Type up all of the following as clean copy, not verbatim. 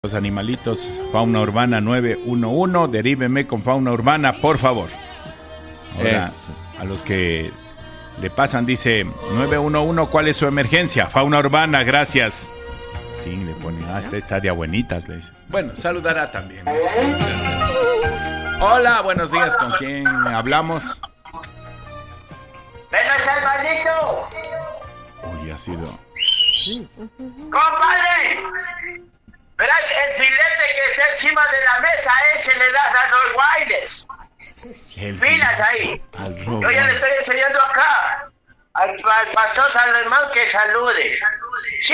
Los animalitos, Fauna Urbana 911, deríveme con Fauna Urbana, por favor. Ahora, a los que le pasan, dice 911, ¿cuál es su emergencia? Fauna Urbana, gracias. ¿Quién le pone? Este está de abuelitas, le dice. Bueno, saludará también. Hola, buenos días, ¿con quién hablamos? ¡Menos Salvadito! Uy, ha sido... ¡Compadre! Verás, el filete que está encima de la mesa, ese le das a los guailes. Pilas ahí. Yo ya le estoy enseñando acá al pastor Salomón que salude. Sí.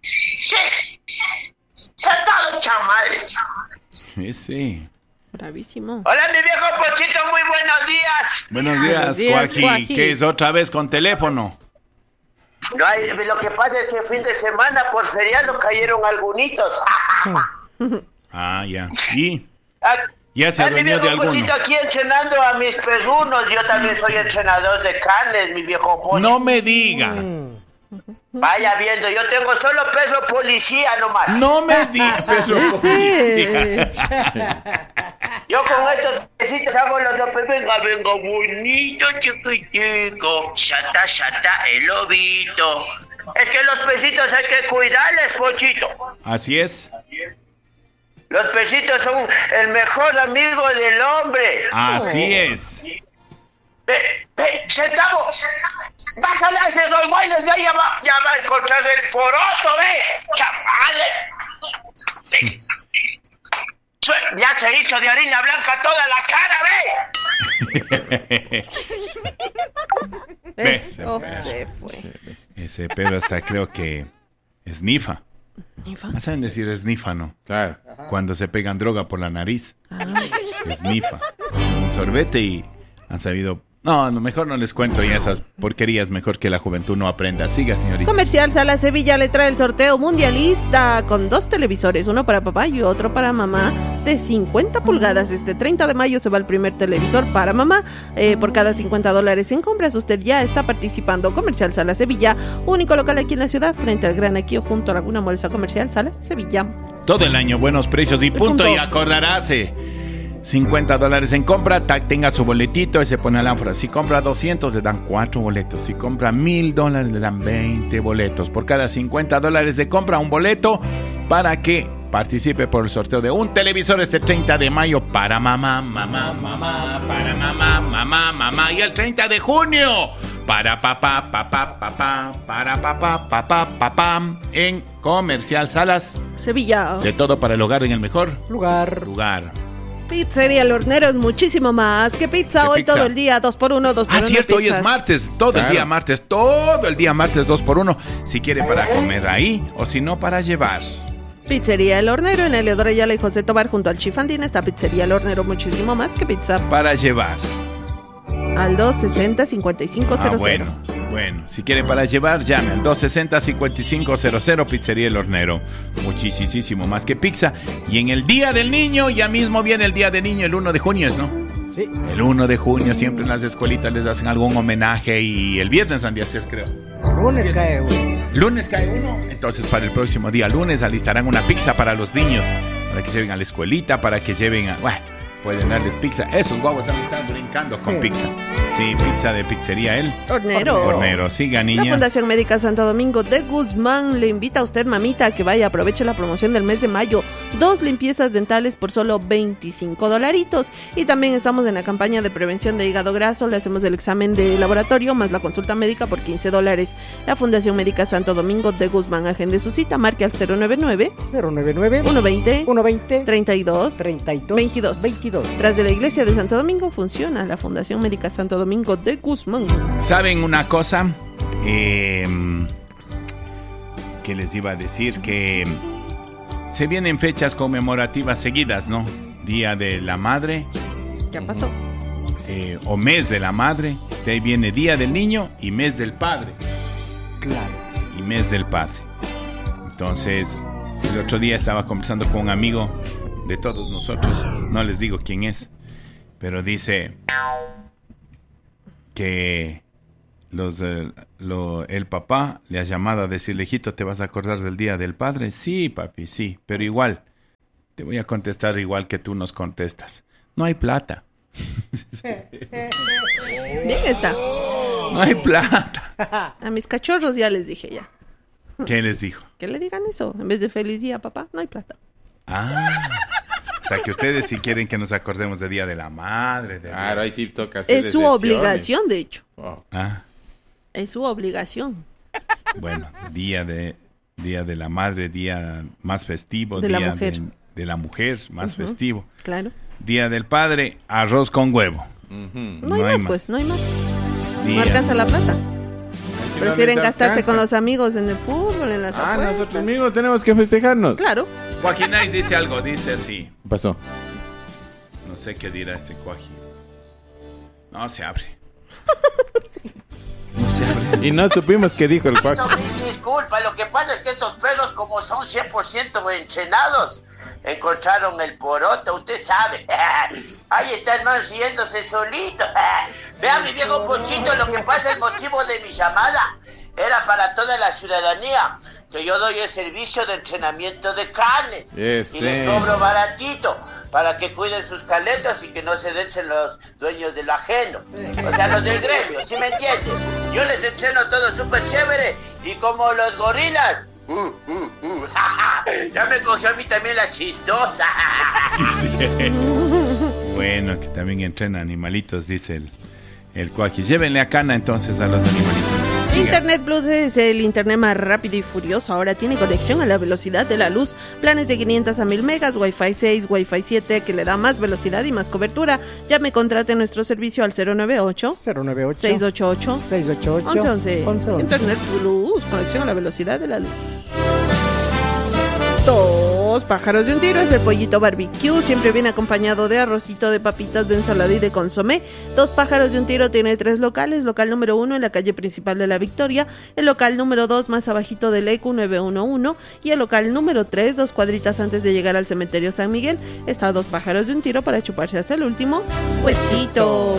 Sentado, chamadre. Sí. Bravísimo. Hola, mi viejo Pochito, muy buenos días. Buenos días, Joaquín. ¿Qué es otra vez con teléfono? No, lo que pasa es que fin de semana por feriado cayeron algunitos. Ah, ya. ¿Y? Ah, ¿Ya se adueñó de alguno? Mi viejo Pochito aquí entrenando a mis perrunos. Yo también soy entrenador de carnes, mi viejo Pochito. No me diga. Vaya viendo, yo tengo solo perro policía nomás. No me diga, perro policía. Yo con estos pesitos hago los lopes. Venga, bonito, chiquitico. Chata, el lobito. Es que los pesitos hay que cuidarles, Pochito. Así es. Los pesitos son el mejor amigo del hombre. Así es. Sentado. Bájale a esos dos guaynos de ahí, ya va a encontrar el poroto, chamale. Ya se hizo de harina blanca toda la cara, Se fue. Ese Pedro hasta creo que esnifa. ¿Saben decir esnifa, no? Claro. Cuando se pegan droga por la nariz. Esnifa. Un sorbete y han sabido... No, mejor no les cuento ya esas porquerías, mejor que la juventud no aprenda. Siga, señorita. Comercial Sala Sevilla le trae el sorteo mundialista con 2 televisores, uno para papá y otro para mamá, de 50 pulgadas. Este 30 de mayo se va el primer televisor para mamá. Por cada $50 en compras, usted ya está participando. Comercial Sala Sevilla, único local aquí en la ciudad, frente al Gran Equio, junto a Laguna Bolsa. Comercial Sala Sevilla. Todo el año, buenos precios y punto. Y acordaráse. $50 en compra, tenga su boletito y se pone al ánfora. Si compra 200 le dan 4 boletos. Si compra $1,000 le dan 20 boletos. Por cada $50 de compra, un boleto para que participe por el sorteo de un televisor este 30 de mayo para mamá, para mamá. Y el 30 de junio para papá, para papá, en Comercial Salas Sevilla. De todo para el hogar en el mejor lugar. Pizzería El Hornero es muchísimo más que pizza. Hoy todo el día 2x1, 2x1. Ah, cierto, hoy es martes, todo el día martes 2x1. Si quiere para comer ahí o si no para llevar. Pizzería El Hornero en Eleodoro Ayala y José Tobar junto al Chifandín. Está Pizzería El Hornero, muchísimo más que pizza. Para llevar. Al 260-5500. Bueno, si quiere para llevar, llame al 260-5500, Pizzería El Hornero. Muchísimo más que pizza. Y en el Día del Niño, ya mismo viene el Día del Niño, el 1 de junio, ¿no? Sí. El 1 de junio siempre en las escuelitas les hacen algún homenaje y el viernes han de hacer, creo. Lunes cae uno. ¿Lunes cae uno? Entonces para el próximo día, lunes, alistarán una pizza para los niños, para que lleven a la escuelita, para que lleven a... Bueno, pueden darles pizza. Esos guaguos están brincando con pizza. Sí, pizza de Pizzería El Hornero. Siga, niña. La Fundación Médica Santo Domingo de Guzmán le invita a usted, mamita, a que vaya, aproveche la promoción del mes de mayo. 2 limpiezas dentales por solo $25. Y también estamos en la campaña de prevención de hígado graso. Le hacemos el examen de laboratorio más la consulta médica por $15. La Fundación Médica Santo Domingo de Guzmán. Agende su cita, marque al 099 120 32 22. Tras de la iglesia de Santo Domingo funciona la Fundación Médica Santo Domingo de Guzmán. ¿Saben una cosa? ¿Qué les iba a decir? Que se vienen fechas conmemorativas seguidas, ¿no? Día de la Madre. ¿Qué pasó? O mes de la Madre. De ahí viene Día del Niño y mes del Padre. Claro. Y mes del Padre. Entonces, el otro día estaba conversando con un amigo de todos nosotros, no les digo quién es, pero dice que el papá le ha llamado a decirle, hijito, ¿te vas a acordar del Día del Padre? Sí, papi, sí, pero igual, Te voy a contestar igual que tú nos contestas. No hay plata. Bien está. No hay plata. A mis cachorros ya les dije ya. ¿Qué les dijo? Que le digan eso. En vez de feliz día, papá, no hay plata. O sea, que ustedes sí quieren que nos acordemos de Día de la Madre. Claro, ahí sí toca hacer Es su obligación, de hecho. Oh. Es su obligación. Bueno, Día de la Madre, día más festivo. De día la mujer. De la mujer, más festivo. Claro. Día del Padre, arroz con huevo. No hay más, pues, no hay más. Día- No alcanza la plata. Si Prefieren no les gastarse alcanza. con los amigos en el fútbol, en las apuestas. Nosotros mismos tenemos que festejarnos. Claro. Joaquín Ais dice algo, dice así. ¿Qué pasó? No sé qué dirá este Cuaji. No se abre. No se abre. Y no supimos qué dijo el cuac. No, disculpa, lo que pasa es que estos perros, como son 100% entrenados, encontraron el poroto, usted sabe. Ahí está el man riéndose solito. Vea, mi viejo Pochito, lo que pasa, el motivo de mi llamada era para toda la ciudadanía, que yo doy el servicio de entrenamiento de carnes. Y les cobro baratito, para que cuiden sus caletas y que no se denchen los dueños del ajeno. O sea, los del gremio, ¿sí me entiendes? Yo les entreno todo súper chévere, y como los gorilas... Ya me cogió a mí también la chistosa. Bueno, que también entrena animalitos, dice el Cuaji. Llévenle a cana entonces a los animalitos. Siga. Internet Plus es el internet más rápido y furioso. Ahora tiene conexión a la velocidad de la luz. Planes de 500 a 1000 megas, Wi-Fi 6, Wi-Fi 7, que le da más velocidad y más cobertura. Llame, contrate nuestro servicio al 098 688 1111. Internet Plus, conexión a la velocidad de la luz. Dos pájaros de un tiro es el pollito barbecue, siempre viene acompañado de arrocito, de papitas, de ensalada y de consomé. Dos pájaros de un tiro tiene 3 locales: local número 1 en la calle principal de La Victoria, el local número 2 más abajito del ECU 911 y el local número 3 2 cuadritas antes de llegar al cementerio San Miguel. Está Dos pájaros de un tiro para chuparse hasta el último huesito.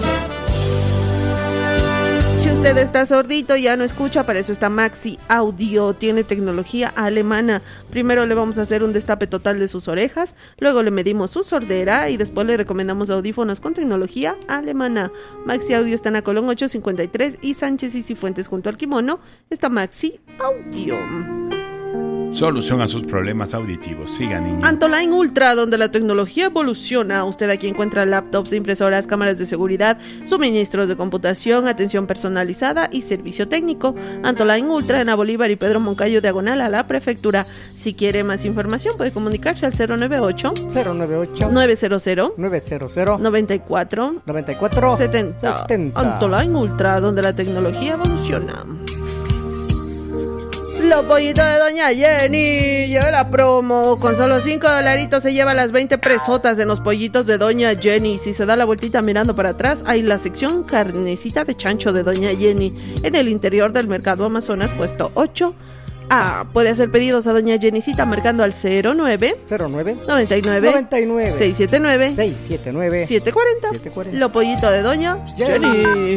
Si usted está sordito y ya no escucha, para eso está Maxi Audio. Tiene tecnología alemana. Primero le vamos a hacer un destape total de sus orejas, luego le medimos su sordera y después le recomendamos audífonos con tecnología alemana. Maxi Audio está en la Colón 853 y Sánchez y Cifuentes junto al Kimono. Está Maxi Audio. Solución a sus problemas auditivos. Siga, niña. Antoline Ultra, donde la tecnología evoluciona. Usted aquí encuentra laptops, impresoras, cámaras de seguridad, suministros de computación, atención personalizada y servicio técnico. Antoline Ultra en A Bolívar y Pedro Moncayo, diagonal a la prefectura. Si quiere más información puede comunicarse al 098 900 94 70. Antoline Ultra, donde la tecnología evoluciona. Los pollitos de Doña Jenny, lleva la promo, con solo $5 se lleva las 20 presotas en los pollitos de Doña Jenny. Si se da la vueltita mirando para atrás, hay la sección carnecita de chancho de Doña Jenny, en el interior del Mercado Amazonas, puesto 8. Puede hacer pedidos a Doña Jennycita marcando al 09 99 679 740. Lo pollito de Doña Jenny.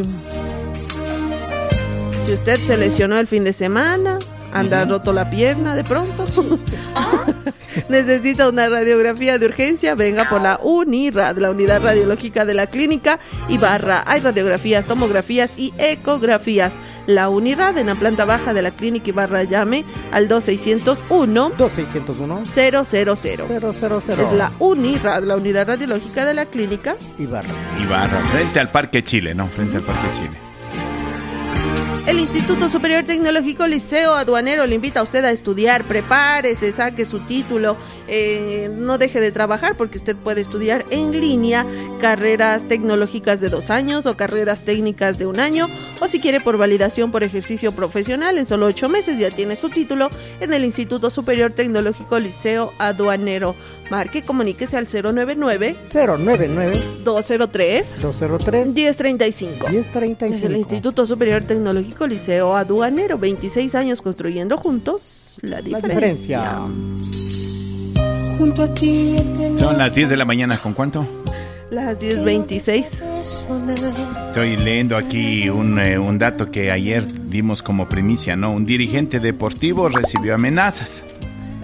Si usted se lesionó el fin de semana, anda roto la pierna de pronto, necesita una radiografía de urgencia, venga por la UNIRAD, la unidad radiológica de la clínica Ibarra. Hay radiografías, tomografías y ecografías. La UNIRAD en la planta baja de la clínica Ibarra. Llame al 2601 000. Es la UNIRAD, la unidad radiológica de la clínica Ibarra, frente al Parque Chile, ¿no? Frente al Parque Chile. El Instituto Superior Tecnológico Liceo Aduanero le invita a usted a estudiar. Prepárese, saque su título, no deje de trabajar, porque usted puede estudiar en línea carreras tecnológicas de 2 años o carreras técnicas de 1 año, o si quiere por validación por ejercicio profesional, en solo 8 meses ya tiene su título en el Instituto Superior Tecnológico Liceo Aduanero. Marque, comuníquese al 099 203 1035. Es el Instituto Superior Tecnológico Liceo Aduanero, 26 años construyendo juntos la diferencia. Junto a ti Son las 10 de la mañana, ¿con cuánto? Las 10:26. Estoy leyendo aquí un dato que ayer dimos como primicia, ¿no? Un dirigente deportivo recibió amenazas.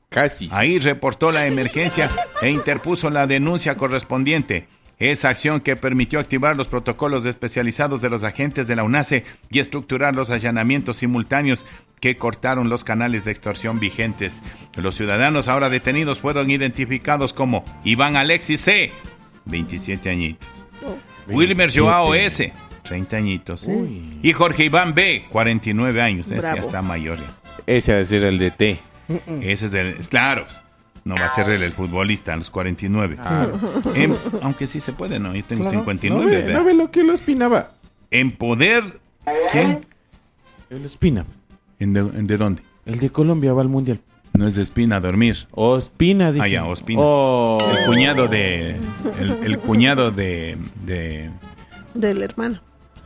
Casi. Ahí reportó la emergencia e interpuso la denuncia correspondiente. Esa acción que permitió activar los protocolos especializados de los agentes de la UNACE y estructurar los allanamientos simultáneos que cortaron los canales de extorsión vigentes. Los ciudadanos ahora detenidos fueron identificados como Iván Alexis C., 27 añitos. Wilmer Joao S., 30 añitos. Y Jorge Iván B., 49 años. Ese ya está mayor. Ese va a ser el de T. Ese es el... Claro. No va a ser el futbolista a los 49. Aunque sí se puede, ¿no? Yo tengo 59. No ve lo que lo Espinaba. En poder... ¿Quién? El Espina. ¿De dónde? El de Colombia va al Mundial. No es de Espina, dormir. Ospina, dije. Ah, ya, Ospina. Oh. El cuñado de... El cuñado de... Del hermano.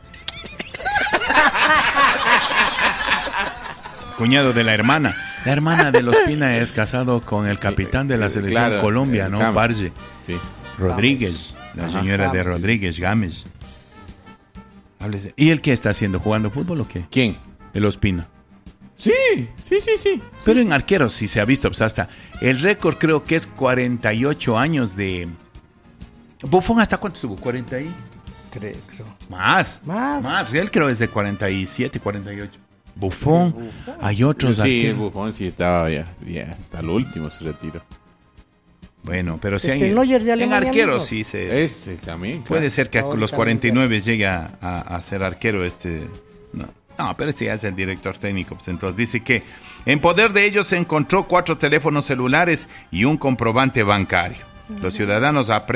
Cuñado de la hermana. La hermana de Ospina es casado con el capitán de la selección Colombia, ¿no? Barge. Sí. Rodríguez. La señora de Rodríguez, Gámez. Háblese. ¿Y él qué está haciendo? ¿Jugando fútbol o qué? ¿Quién? El Ospina. Sí. Pero en arqueros sí se ha visto, pues hasta el récord creo que es 48 años de... Buffon, ¿hasta cuánto estuvo? 43, creo. Más. Él creo es de 47, 48. Buffon, hay otros Sí, arqueros. Buffon sí estaba ya hasta el último se retiró. Bueno, pero si hay... Neuer de En Alemania arqueros mismo. sí se... Ese también. Puede ser que a Ahorita los 49 llegue a ser arquero No, pero este ya es el director técnico. Pues entonces dice que en poder de ellos se encontró 4 teléfonos celulares y un comprobante bancario. Los ciudadanos Ya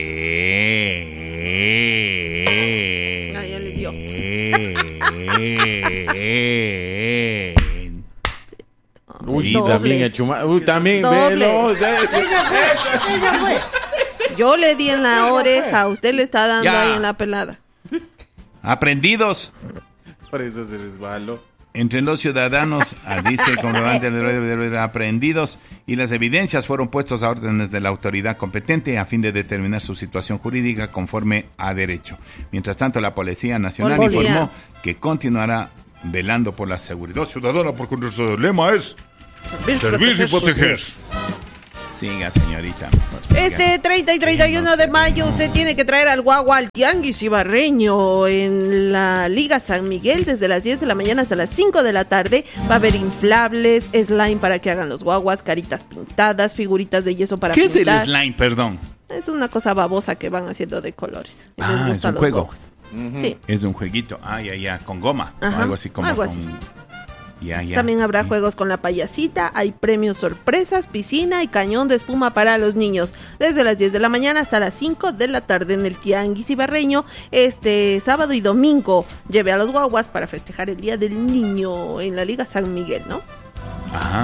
le dio. Uy, Doble. también a Chuma. Uy, también. Doble. Velo. Yo le di en la oreja, usted le está dando Ya. ahí en la pelada. aprendidos Por eso se resbaló. entre los ciudadanos, dice el comprobante aprehendidos, y las evidencias fueron puestos a órdenes de la autoridad competente a fin de determinar su situación jurídica conforme a derecho. Mientras tanto, la Policía Nacional Policía. informó que continuará velando por la seguridad ciudadana porque nuestro lema es servir y proteger. Siga, señorita. Este 30 y 31 de mayo usted tiene que traer al guagua al Tianguis Ibarreño en la Liga San Miguel desde las 10 de la mañana hasta las 5 de la tarde. Va a haber inflables, slime para que hagan los guaguas, caritas pintadas, figuritas de yeso para ¿Qué pintar. es el slime, perdón? Es una cosa babosa que van haciendo de colores. Y les Ah, es gustan un los juego. guaguas. Sí. Es un jueguito. Ah, ya, con goma. Ajá, Algo así como algo con... así. Ya. También habrá juegos con la payasita, hay premios sorpresas, piscina y cañón de espuma para los niños. Desde las 10 de la mañana hasta las 5 de la tarde en el Tianguis Ibarreño, este sábado y domingo. Lleve a los guaguas para festejar el Día del Niño en la Liga San Miguel, ¿no? Ajá.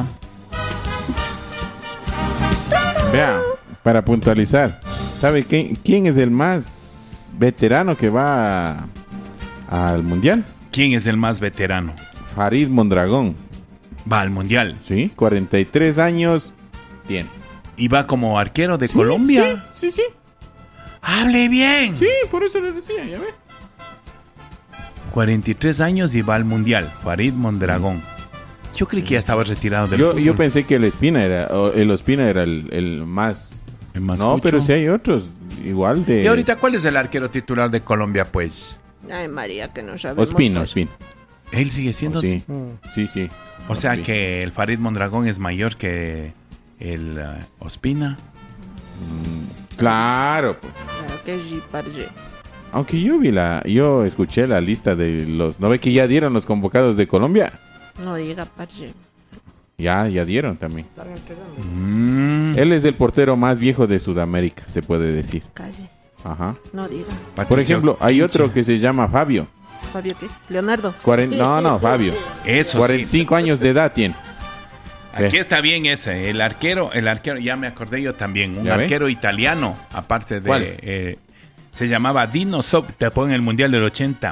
Vea, para puntualizar, ¿sabe quién es el más veterano que va al mundial? ¿Quién es el más veterano? Farid Mondragón. Va al mundial. Sí, 43 años tiene. ¿Y va como arquero de Colombia? Sí. ¡Hable bien! Sí, por eso les decía, ya ve. 43 años y va al mundial. Farid Mondragón. Yo creí que ya estaba retirado del fútbol. Yo pensé que el Ospina era el más... El más No, cucho. pero sí hay otros, igual de... ¿Y ahorita cuál es el arquero titular de Colombia, pues? Ay, María, que no sabemos. Ospina. Él sigue siendo... Sí. O sea Ospina. que el Farid Mondragón es mayor que el Ospina. Claro, pues. Claro que sí, parche. Aunque yo escuché la lista de los... ¿No ve que ya dieron los convocados de Colombia? No diga, parche. Ya dieron también. Están entregando. Él es el portero más viejo de Sudamérica, se puede decir. Calle, Ajá. no diga. Por ejemplo, hay otro que se llama Fabio. Fabio, ¿qué? Leonardo. No, Fabio. Eso 45 años de edad tiene. sí. Aquí está bien ese. El arquero, ya me acordé yo también. Un ¿Ya ve? arquero italiano, aparte de... ¿Cuál? Se llamaba Dino Sop, tapó en el Mundial del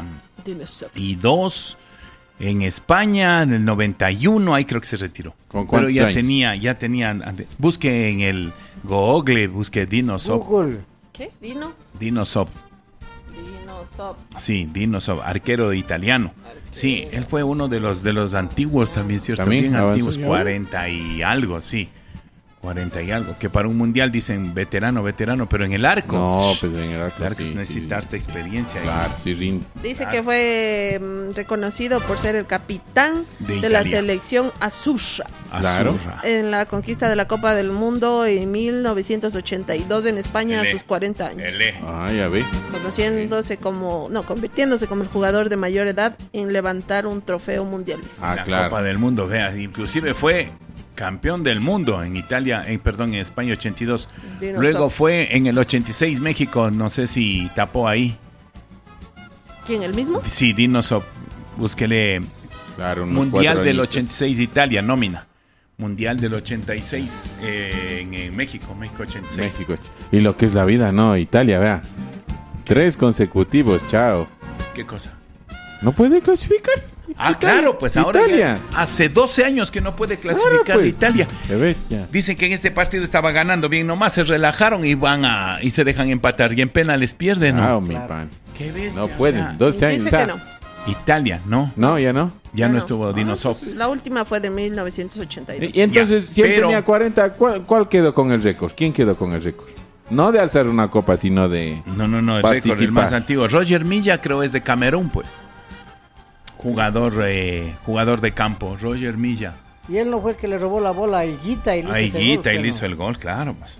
82. En España, en el 91, ahí creo que se retiró. ¿Con Pero cuántos ya tenía... Busque en el Google, busque Dino Sop. Google. ¿Qué? ¿Dino? Dino Sop. Dino Sop. Sí, Dino Sop, arquero italiano. Sí, él fue uno de los antiguos también, ¿cierto? También Bien avanzó antiguos, ya. 40 y algo, sí. 40 y algo. Que para un mundial dicen veterano, pero en el arco. No, pues en el arco, El arco sí, necesitaste experiencia. ahí. Claro, sí rinde. Dice Claro. que fue reconocido por ser el capitán De de la Italia. selección Azurra Claro. Azurra. en la conquista de la Copa del Mundo en 1982 en España Ele. a sus 40 años. Ah, ya ve. Convirtiéndose como el jugador de mayor edad en levantar un trofeo mundialista. La claro. Copa del Mundo, vea, inclusive fue campeón del mundo en en España 82. Dino Luego Sop. fue en el 86 México, no sé si tapó ahí. ¿Quién, el mismo? Sí, Dino Sop. Búsquele Claro, unos Mundial 4 del añitos. 86 Italia, nómina. Mundial del 86 en México 86. México. Y lo que es la vida, no, Italia, vea. 3 consecutivos, chao. ¿Qué cosa? ¿No puede clasificar? Ah, Italia, claro, pues ahora Italia. ya hace 12 años que no puede clasificar Claro, pues. Italia. ¿Ya ves? Ya. Dicen que en este partido estaba ganando bien, nomás se relajaron y y se dejan empatar y en penales pierden, Chao, ¿no? mi Claro. pan. ¿Qué ves? No pueden, 12 años. Dice o que sea, no. Italia, ¿no? No, ya no. Ya Ya no no. estuvo Dino Sop. La última fue de 1982. Y entonces, Ya, si él pero- tenía 40, ¿cuál quedó con el récord? ¿Quién quedó con el récord? No de alzar una copa, sino de... No, el récord, el Participar. más antiguo. Roger Milla creo es de Camerún, pues. Jugador de campo, Roger Milla. Y él no fue el que le robó la bola a Higuita y le hizo A ese Higuita gol, y le ¿qué hizo no? el gol, claro, pues.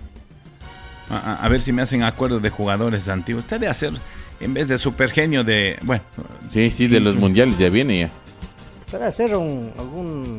A ver si me hacen acuerdo de jugadores antiguos. Usted de hacer, en vez de supergenio de... Bueno, Sí, de los mundiales ya viene ya. Para hacer algún...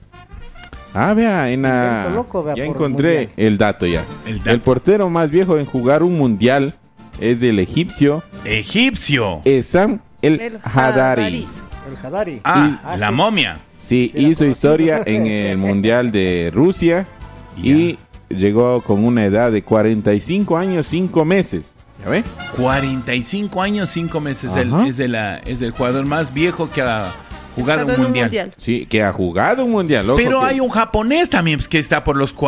Ah, vea, Invento loco, vea, ya por encontré mundial. el dato ya. El dato. El portero más viejo en jugar un mundial es el egipcio egipcio. Esam el El Hadari. El Hadari. La sí. momia. Sí, Sí, la hizo conocí. historia en el mundial de Rusia y llegó con una edad de 45 años, 5 meses. ¿Ya ve? 45 años, 5 meses. Ajá. Es el jugador más viejo que ha jugado Estado un en mundial. Sí, que ha jugado un mundial. Loco, Pero que- hay un japonés también pues, que está por los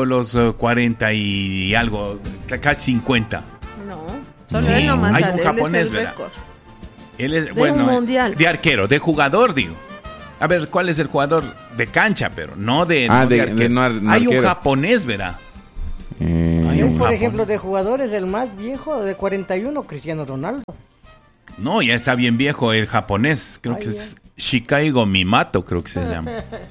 40 y algo, casi 50. No, solo Sí, él nomás hay sale, un él japonés, es el ¿verdad? récord. Él es, De un mundial. de arquero, de jugador, digo. A ver, ¿cuál es el jugador de cancha? Pero no de... Ah, no de arquero. no Hay un arquero. japonés, ¿verdad? Un Hay un Por Japón. ejemplo, de jugadores, el más viejo, de 41, Cristiano Ronaldo. No, ya está bien viejo el japonés. Creo Ay, que ya. es Shikaigo Mimato, creo que se llama.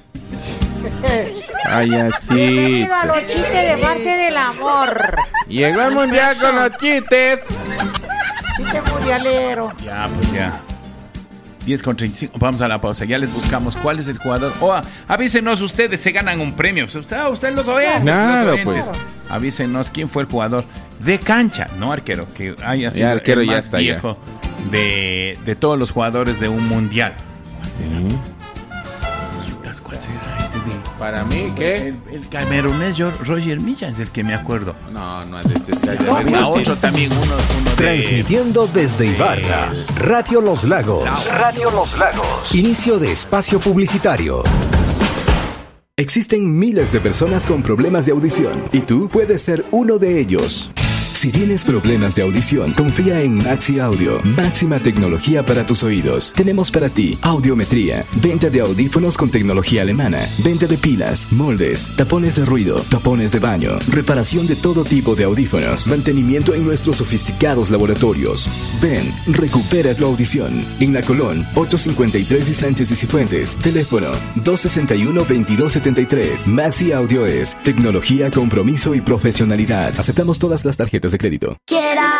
Ay, así. Bienvenido a los chistes de parte del amor. Llegó el mundial con los chistes. Chiste mundialero. Ya, pues ya. 10:35. Vamos a la pausa. Ya les buscamos cuál es el jugador. Avísenos ustedes, se ganan un premio. Ustedes los oyentes. Claro, los oyentes. pues. Avísenos quién fue el jugador de cancha, no arquero, que haya sido arquero el ya más está, viejo de todos los jugadores de un mundial. ¿Cuál será este de? Para mí, ¿qué? El camerunés Roger Milla es el que me acuerdo. No, es de este. Había otro también, uno de... Transmitiendo desde Ibarra, Radio Los Lagos. Radio Los Lagos. Inicio de espacio publicitario. Existen miles de personas con problemas de audición y tú puedes ser uno de ellos. Si tienes problemas de audición, confía en Maxi Audio. Máxima tecnología para tus oídos. Tenemos para ti audiometría, venta de audífonos con tecnología alemana, venta de pilas, moldes, tapones de ruido, tapones de baño, reparación de todo tipo de audífonos, mantenimiento en nuestros sofisticados laboratorios. Ven, recupera tu audición. En La Colón, 853 y Sánchez y Cifuentes. Teléfono 261-2273. Maxi Audio es tecnología, compromiso y profesionalidad. Aceptamos todas las tarjetas de crédito.